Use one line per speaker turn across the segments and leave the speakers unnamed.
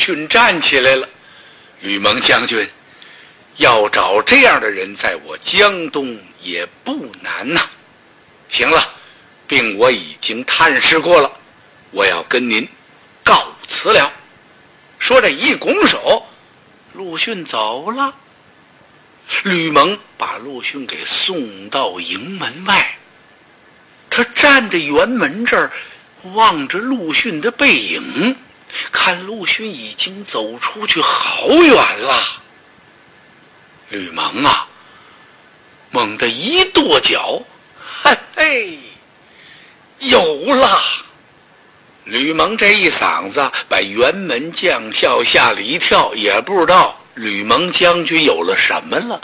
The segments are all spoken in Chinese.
迅站起来了。吕蒙将军，要找这样的人在我江东也不难呐。行了，病我已经探视过了，我要跟您告辞了。说着一拱手，陆逊走了。吕蒙把陆逊给送到营门外，他站在辕门这儿，望着陆逊的背影，看陆逊已经走出去好远了。吕蒙啊，猛地一跺脚，嘿嘿，有了！吕蒙这一嗓子把辕门将校吓了一跳，也不知道吕蒙将军有了什么了。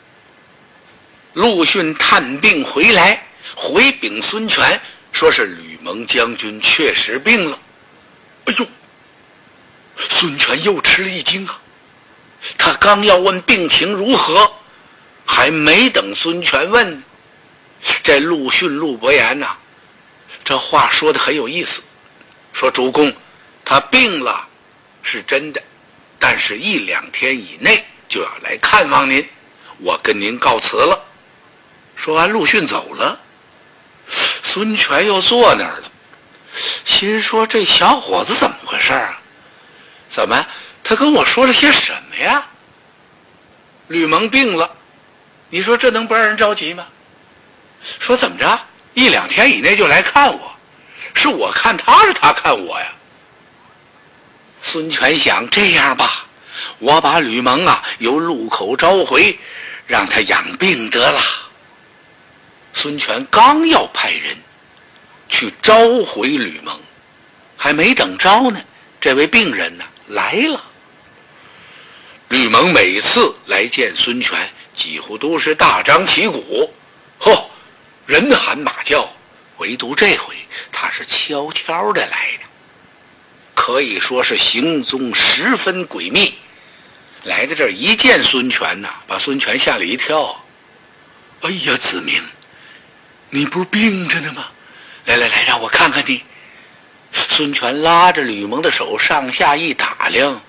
陆逊探病回来，回禀孙权，说是吕蒙将军确实病了。哎呦，孙权又吃了一惊啊！他刚要问病情如何，还没等孙权问，这陆逊陆伯言呐，这话说得很有意思，说主公他病了是真的，但是1、2天以内就要来看望您，我跟您告辞了。说完陆逊走了，孙权又坐那儿了，心说这小伙子怎么回事啊？怎么他跟我说了些什么呀？吕蒙病了，你说这能不让人着急吗？说怎么着1、2天以内就来看我，是我看他是他看我呀？孙权想，这样吧，我把吕蒙啊由路口召回，让他养病得了。孙权刚要派人去召回吕蒙，还没等召呢，这位病人呢来了。吕蒙每次来见孙权几乎都是大张旗鼓，人喊马叫，唯独这回他是悄悄的来的，可以说是行踪十分诡秘。来到这儿一见孙权呐，把孙权吓了一跳。哎呀，子明，你不是病着呢吗？来，让我看看你。孙权拉着吕蒙的手上下一打量，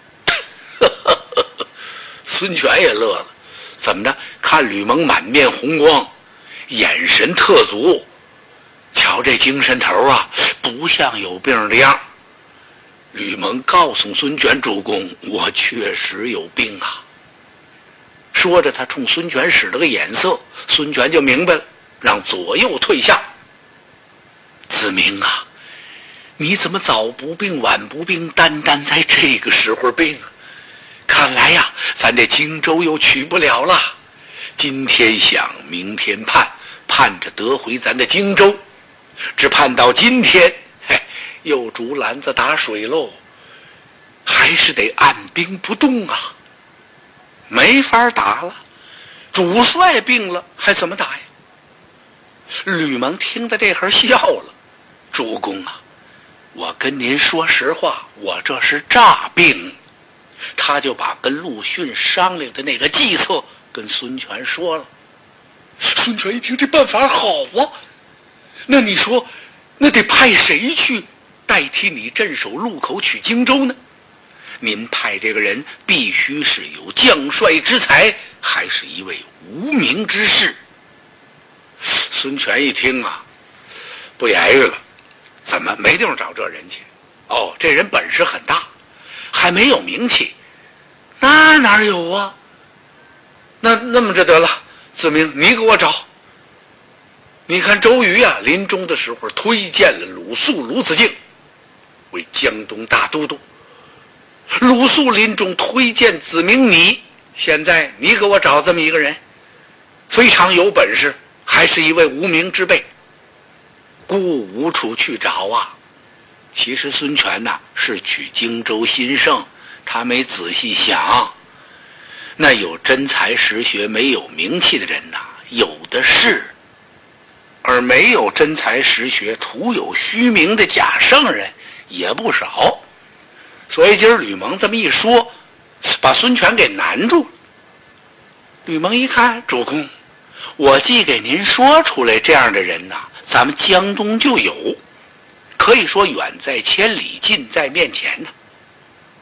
孙权也乐了。怎么的？看吕蒙满面红光，眼神特足，瞧这精神头啊，不像有病的样。吕蒙告诉孙权，主公，我确实有病啊。说着他冲孙权使了个眼色，孙权就明白了，让左右退下。子明啊，你怎么早不病晚不病，单在这个时候病啊？看来呀，咱这荆州又取不了了。今天想，明天盼着得回咱的荆州，只盼到今天，又竹篮子打水喽，还是得按兵不动啊，没法打了。主帅病了，还怎么打呀？吕蒙听到这会笑了，主公啊，我跟您说实话，我这是诈病。他就把跟陆逊商量的那个计策跟孙权说了。孙权一听，这办法好啊，那你说那得派谁去代替你镇守路口取荆州呢？您派这个人必须是有将帅之才，还是一位无名之士？孙权一听啊，不言语了。怎么没地方找这人去？这人本事很大，还没有名气。那哪有啊？那么着得了，子明你给我找。你看周瑜啊，临终的时候推荐了鲁肃、鲁子敬为江东大都督。鲁肃临终推荐子明你，现在你给我找这么一个人，非常有本事，还是一位无名之辈，故无处去找啊。其实孙权呐，是取荆州兴盛，他没仔细想，那有真才实学没有名气的人呐，有的是，而没有真才实学徒有虚名的假圣人也不少。所以今儿吕蒙这么一说，把孙权给难住了。吕蒙一看，主公，我既给您说出来这样的人呐，咱们江东就有，可以说远在千里，近在面前呢。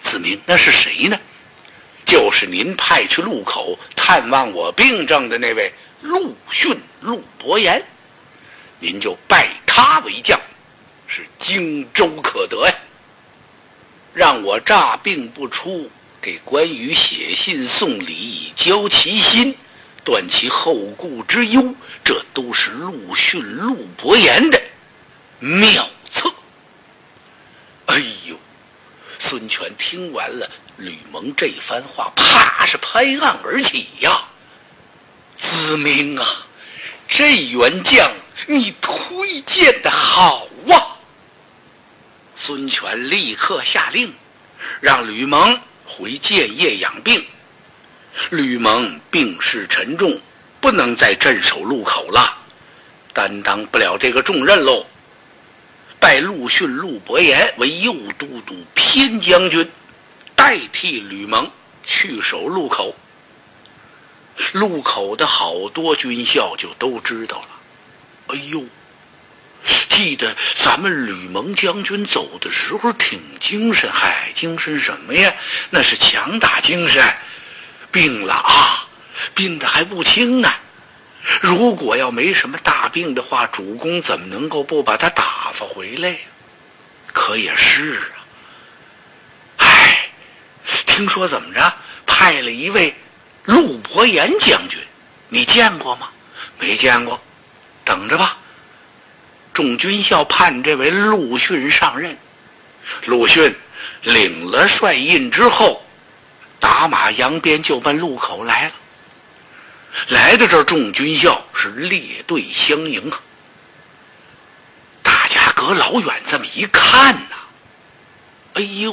子明，那是谁呢？就是您派去路口探望我病症的那位陆逊陆伯言，您就拜他为将，是荆州可得呀。让我诈病不出，给关羽写信送礼，以交其心，断其后顾之忧，这都是陆逊陆伯言的妙策。哎呦，孙权听完了吕蒙这番话，啪是拍案而起呀！子明啊，这员将你推荐的好啊！孙权立刻下令，让吕蒙回建业养病。吕蒙病势沉重，不能再镇守路口了，担当不了这个重任喽。拜陆逊陆伯言为右都督偏将军，代替吕蒙去守路口。路口的好多军校就都知道了。哎呦，记得咱们吕蒙将军走的时候挺精神，嗨，精神什么呀？那是强打精神。病了啊，病得还不轻呢。如果要没什么大病的话，主公怎么能够不把他打发回来呀？可也是啊。哎，听说怎么着，派了一位陆伯言将军，你见过吗？没见过，等着吧。众军校盼这位陆逊上任。陆逊领了帅印之后，打马扬鞭就奔路口来了。来到这儿，众军校是列队相迎啊。大家隔老远这么一看呐，哎呦，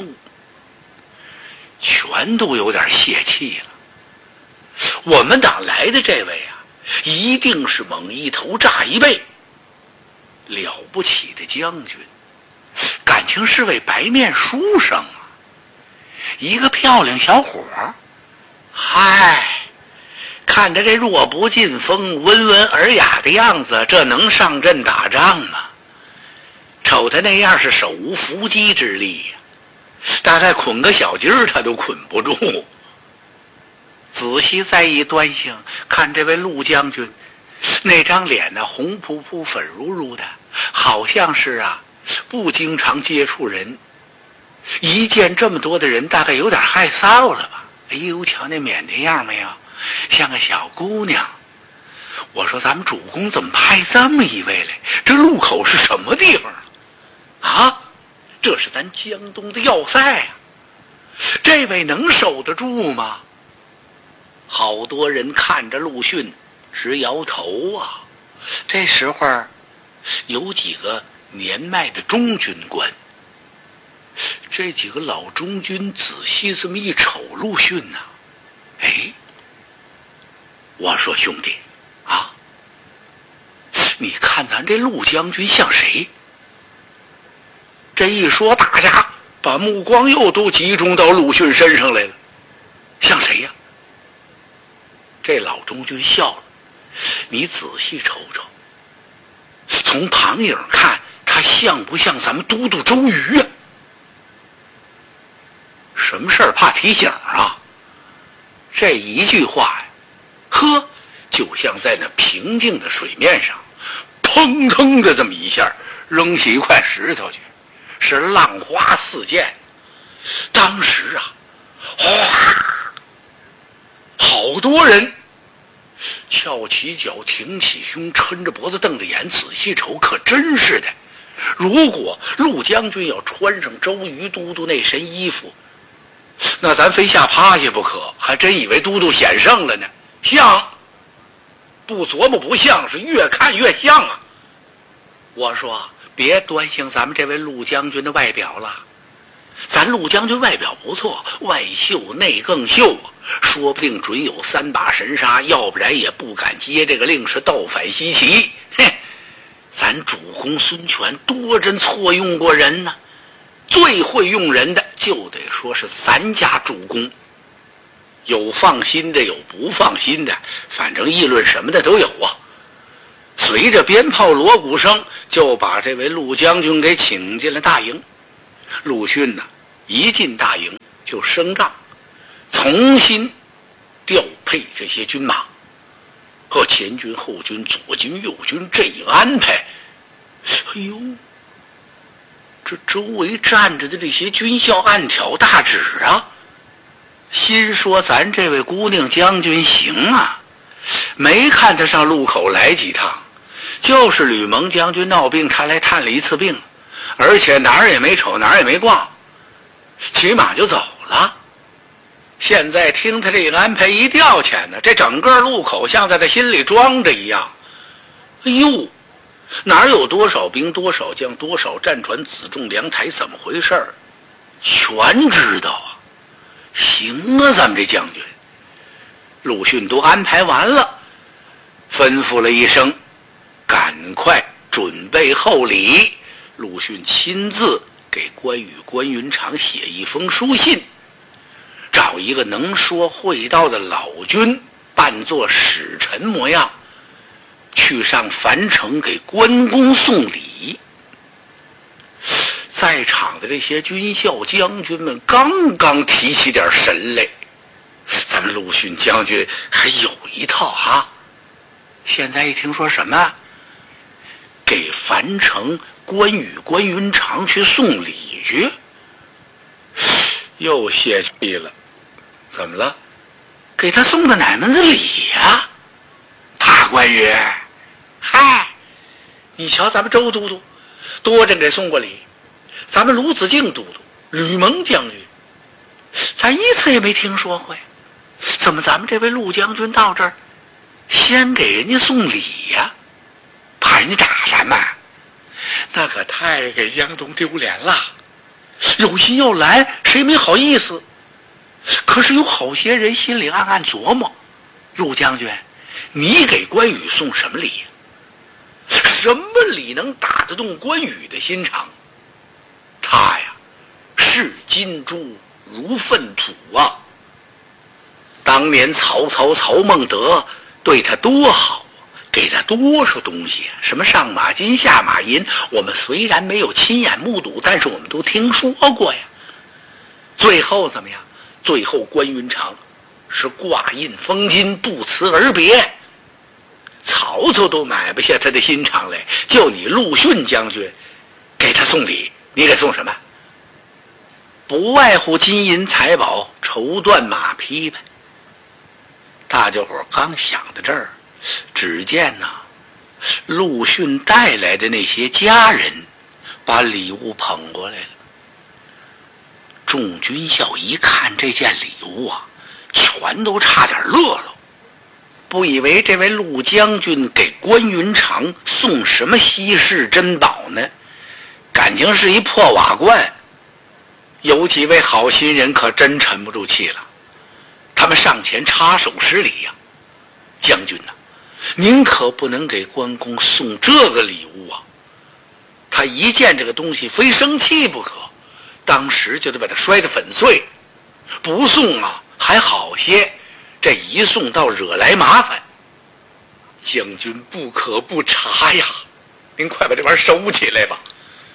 全都有点泄气了。我们党来的这位啊，一定是猛一头炸一背，了不起的将军，感情是位白面书生啊，一个漂亮小伙儿。嗨，看着这弱不禁风、温文尔雅的样子，这能上阵打仗吗？瞅他那样是手无缚鸡之力呀，大概捆个小鸡儿他都捆不住。仔细再一端详，看这位陆将军，那张脸呢，红扑扑、粉如如的，好像是啊，不经常接触人。一见这么多的人，大概有点害臊了吧？哎呦，瞧那腼腆样没有，像个小姑娘。我说咱们主公怎么派这么一位来？这路口是什么地方啊？这是咱江东的要塞啊！这位能守得住吗？好多人看着陆逊直摇头啊。这时候有几个年迈的中军官，这几个老中军仔细这么一瞅陆逊呐，哎，我说兄弟啊，你看咱这陆将军像谁？这一说，大家把目光又都集中到陆逊身上来了。像谁呀？这老中军笑了，你仔细瞅瞅，从旁影看，他像不像咱们都督周瑜啊？什么事儿怕提醒啊？这一句话呀，呵，就像在那平静的水面上砰砰的这么一下扔起一块石头去，是浪花四溅。当时啊，哗，好多人翘起脚，挺起胸，抻着脖子，瞪着眼，仔细瞅，可真是的。如果陆将军要穿上周瑜都督那身衣服，那咱非下趴下不可，还真以为都督显圣了呢。像，不琢磨不像，是越看越像啊。我说别端详咱们这位陆将军的外表了，咱陆将军外表不错，外秀内更秀啊，说不定准有3把神杀，要不然也不敢接这个令，是倒反西岐。嘿，咱主公孙权多真错用过人呢，最会用人的就得说是咱家主公，有放心的，有不放心的，反正议论什么的都有啊。随着鞭炮锣鼓声，就把这位陆将军给请进了大营。陆逊呢，一进大营就升帐，重新调配这些军马，和前军、后军、左军、右军这一安排，哎呦，这周围站着的这些军校暗挑大指啊，心说咱这位姑娘将军行啊，没看他上路口来几趟，就是吕蒙将军闹病，他来探了一次病，而且哪儿也没瞅，哪儿也没逛，骑马就走了。现在听他这个安排一调遣呢，这整个路口像在他心里装着一样。哎呦，哪有多少兵、多少将、多少战船、辎重粮台，怎么回事儿，全知道啊。行啊，咱们这将军。陆逊都安排完了，吩咐了一声，赶快准备厚礼。陆逊亲自给关羽、关云长写一封书信，找一个能说会道的老军扮作使臣模样，去上樊城给关公送礼。在场的这些军校将军们刚刚提起点神来，咱们陆逊将军还有一套啊！现在一听说什么给樊城关羽、关云长去送礼去，又泄气了。怎么了？给他送的哪门子礼呀？大关羽，嗨，你瞧咱们周都督多着给送过礼，咱们卢子敬都督、吕蒙将军，咱一次也没听说过呀。怎么咱们这位陆将军到这儿先给人家送礼呀？怕人家打咱们？那可太给江东丢脸了。有心要来，谁没好意思？可是有好些人心里暗暗琢磨，陆将军，你给关羽送什么礼呀？什么礼能打得动关羽的心肠？他呀，视金珠如粪土啊！当年曹操、曹孟德对他多好，给他多少东西，什么上马金、下马银，我们虽然没有亲眼目睹，但是我们都听说过呀。最后怎么样？最后关云长是挂印封金，不辞而别。曹操都买不下他的心肠来，就你陆逊将军给他送礼，你给送什么？不外乎金银财宝、绸缎马匹呗。大家伙刚想到这儿，只见陆逊带来的那些家人把礼物捧过来了。众军校一看这件礼物啊，全都差点乐了，不以为这位陆将军给关云长送什么稀世珍宝呢，感情是一破瓦罐。有几位好心人可真沉不住气了，他们上前插手施礼呀。将军呐，您可不能给关公送这个礼物啊！他一见这个东西非生气不可，当时就得把它摔得粉碎。不送啊还好些，这一送到惹来麻烦。将军不可不察呀，您快把这玩意儿收起来吧。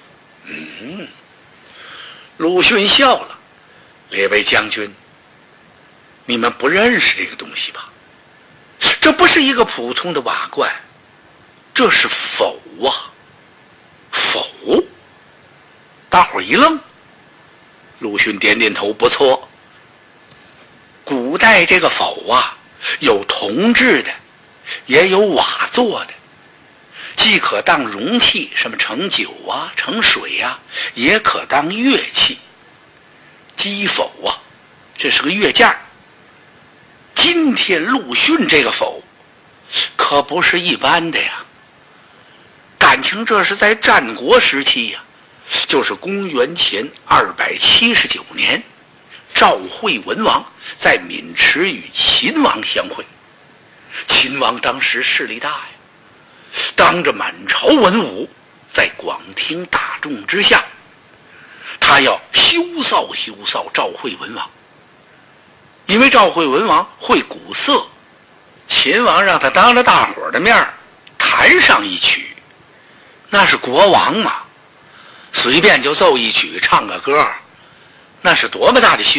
陆逊笑了，列位将军，你们不认识这个东西吧？这不是一个普通的瓦罐，这是否啊！否？大伙儿一愣。陆逊点点头，不错。古代这个否啊，有铜制的，也有瓦做的，既可当容器，什么盛酒啊、盛水啊，也可当乐器。击否啊，这是个乐件。今天陆逊这个否可不是一般的呀，感情这是在战国时期呀，就是公元前279年，赵惠文王在渑池与秦王相会。秦王当时势力大呀，当着满朝文武，在广听大众之下，他要羞臊赵惠文王。因为赵惠文王会鼓瑟，秦王让他当着大伙儿的面弹上一曲，那是国王嘛，随便就奏一曲唱个歌，那是多么大的羞